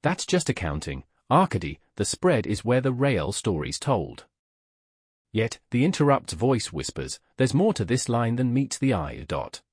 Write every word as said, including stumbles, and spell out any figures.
That's just accounting. Arkady, the spread is where the real story's told. Yet, the interrupt's voice whispers, there's more to this line than meets the eye. Dot.